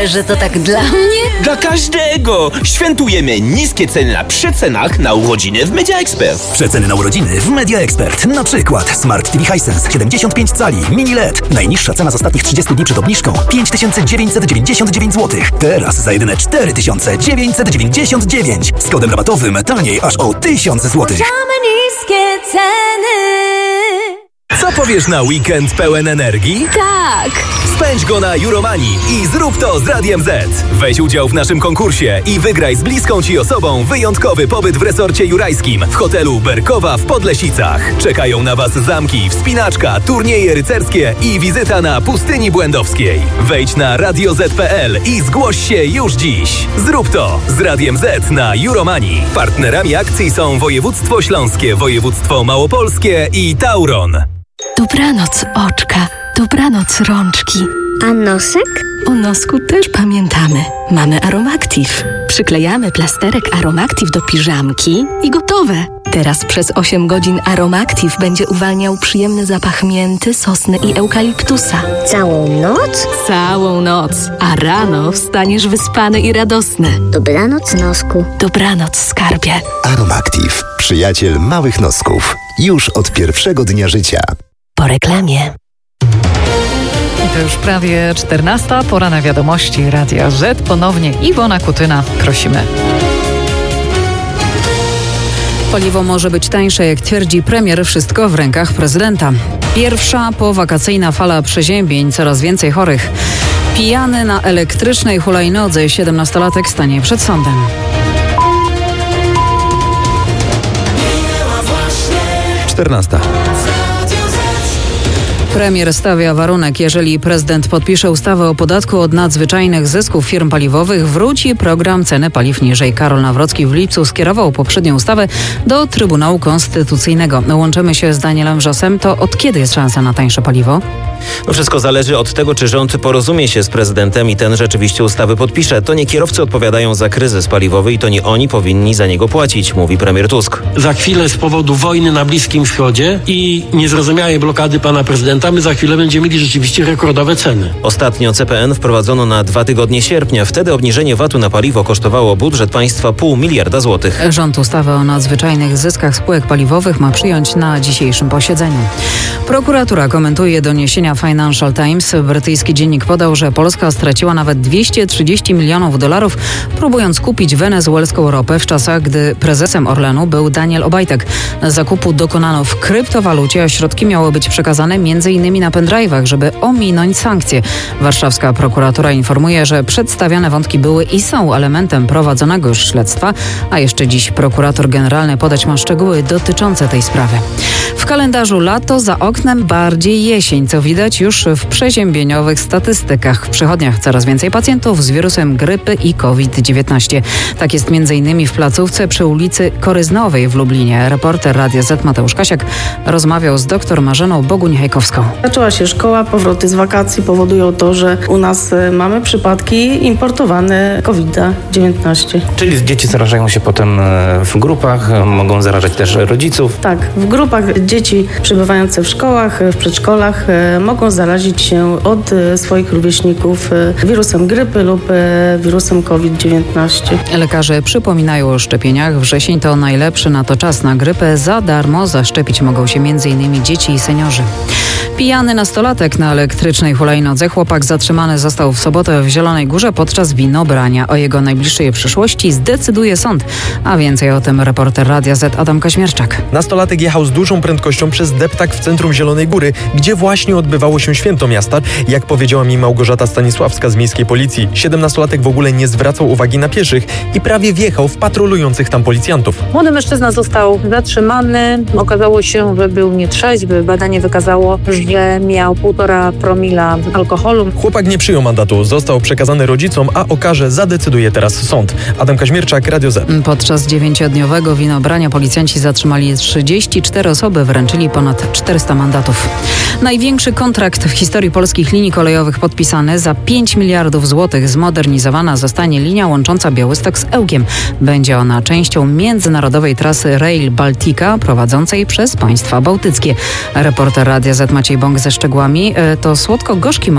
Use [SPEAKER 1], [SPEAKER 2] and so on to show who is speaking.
[SPEAKER 1] Ale że to tak dla mnie?
[SPEAKER 2] Dla każdego! Świętujemy niskie ceny na przecenach na urodziny w Media Expert.
[SPEAKER 3] Przeceny na urodziny w Media Expert. Na przykład Smart TV Hisense 75 cali, mini LED. Najniższa cena z ostatnich 30 dni przed obniżką 5999 zł. Teraz za jedyne 4999. Z kodem rabatowym taniej aż o 1000 zł.
[SPEAKER 4] Niskie ceny.
[SPEAKER 3] Co powiesz na weekend pełen energii?
[SPEAKER 4] Tak!
[SPEAKER 3] Spędź go na Euromanii i zrób to z Radiem Z. Weź udział w naszym konkursie i wygraj z bliską Ci osobą wyjątkowy pobyt w resorcie jurajskim w hotelu Berkowa w Podlesicach. Czekają na Was zamki, wspinaczka, turnieje rycerskie i wizyta na Pustyni Błędowskiej. Wejdź na radioz.pl i zgłoś się już dziś. Zrób to z Radiem Z na Euromanii. Partnerami akcji są Województwo Śląskie, Województwo Małopolskie i Tauron.
[SPEAKER 5] Dobranoc oczka, dobranoc rączki.
[SPEAKER 4] A nosek?
[SPEAKER 5] O nosku też pamiętamy. Mamy Aromactive. Przyklejamy plasterek Aromactive do piżamki i gotowe. Teraz przez 8 godzin Aromactive będzie uwalniał przyjemny zapach mięty, sosny i eukaliptusa.
[SPEAKER 4] Całą noc?
[SPEAKER 5] Całą noc. A rano wstaniesz wyspany i radosny.
[SPEAKER 4] Dobranoc, nosku.
[SPEAKER 5] Dobranoc, skarbie.
[SPEAKER 6] Aromactive. Przyjaciel małych nosków. Już od pierwszego dnia życia.
[SPEAKER 5] Po reklamie.
[SPEAKER 7] I to już prawie 14. Pora na wiadomości Radia Z. Ponownie Iwona Kutyna. Prosimy. Paliwo może być tańsze, jak twierdzi premier, wszystko w rękach prezydenta. Pierwsza powakacyjna fala przeziębień, coraz więcej chorych. Pijany na elektrycznej hulajnodze 17-latek stanie przed sądem. Premier stawia warunek, jeżeli prezydent podpisze ustawę o podatku od nadzwyczajnych zysków firm paliwowych, wróci program ceny paliw niżej. Karol Nawrocki w lipcu skierował poprzednią ustawę do Trybunału Konstytucyjnego. Łączymy się z Danielem Wrzosem. To od kiedy jest szansa na tańsze paliwo?
[SPEAKER 8] No wszystko zależy od tego, czy rząd porozumie się z prezydentem i ten rzeczywiście ustawy podpisze. To nie kierowcy odpowiadają za kryzys paliwowy i to nie oni powinni za niego płacić, mówi premier Tusk.
[SPEAKER 9] Za chwilę z powodu wojny na Bliskim Wschodzie i niezrozumiałej blokady pana prezydenta my za chwilę będziemy mieli rzeczywiście rekordowe ceny.
[SPEAKER 8] Ostatnio CPN wprowadzono na 2 tygodnie sierpnia. Wtedy obniżenie VAT-u na paliwo kosztowało budżet państwa 0,5 miliarda złotych.
[SPEAKER 7] Rząd ustawę o nadzwyczajnych zyskach spółek paliwowych ma przyjąć na dzisiejszym posiedzeniu. Prokuratura komentuje doniesienia Financial Times. Brytyjski dziennik podał, że Polska straciła nawet 230 milionów dolarów, próbując kupić wenezuelską ropę w czasach, gdy prezesem Orlenu był Daniel Obajtek. Zakupu dokonano w kryptowalucie, a środki miały być przekazane m.in. na pendrive'ach, żeby ominąć sankcje. Warszawska prokuratura informuje, że przedstawiane wątki były i są elementem prowadzonego już śledztwa, a jeszcze dziś prokurator generalny podać ma szczegóły dotyczące tej sprawy. W kalendarzu lato, za oknem bardziej jesień, co widać już w przeziębieniowych statystykach. W przychodniach coraz więcej pacjentów z wirusem grypy i COVID-19. Tak jest m.in. w placówce przy ulicy Koryznowej w Lublinie. Reporter Radia Z Mateusz Kasiak rozmawiał z dr Marzeną Boguń-Hajkowską.
[SPEAKER 10] Zaczęła się szkoła, powroty z wakacji powodują to, że u nas mamy przypadki importowane COVID-19.
[SPEAKER 11] Czyli dzieci zarażają się potem w grupach, mogą zarażać też rodziców?
[SPEAKER 10] Tak, w grupach dzieci przebywające w szkołach, w przedszkolach mogą zarazić się od swoich rówieśników wirusem grypy lub wirusem COVID-19.
[SPEAKER 7] Lekarze przypominają o szczepieniach. Wrzesień to najlepszy na to czas na grypę. Za darmo zaszczepić mogą się m.in. dzieci i seniorzy. Pijany nastolatek na elektrycznej hulajnodze. Chłopak zatrzymany został w sobotę w Zielonej Górze podczas winobrania. O jego najbliższej przyszłości zdecyduje sąd. A więcej o tym reporter Radia Z Adam Kaźmierczak.
[SPEAKER 12] Nastolatek jechał z dużą prędkością przez deptak w centrum Zielonej Góry, gdzie właśnie odbywało się święto miasta. Jak powiedziała mi Małgorzata Stanisławska z Miejskiej Policji, 17-latek w ogóle nie zwracał uwagi na pieszych i prawie wjechał w patrolujących tam policjantów.
[SPEAKER 13] Młody mężczyzna został zatrzymany. Okazało się, że był nietrzeźwy. Badanie wykazało, że miał 1,5 promila alkoholu.
[SPEAKER 12] Chłopak nie przyjął mandatu, został przekazany rodzicom, a o karze zadecyduje teraz sąd. Adam Kaźmierczak, Radio Z.
[SPEAKER 7] Podczas 9-dniowego winobrania policjanci zatrzymali 34 osoby, wręczyli ponad 400 mandatów. Największy kontrakt w historii polskich linii kolejowych podpisany. Za 5 miliardów złotych zmodernizowana zostanie linia łącząca Białystok z Ełkiem. Będzie ona częścią międzynarodowej trasy Rail Baltica prowadzącej przez państwa bałtyckie. Reporter Radia Z Maciej Bąk ze szczegółami. To słodko-gorzki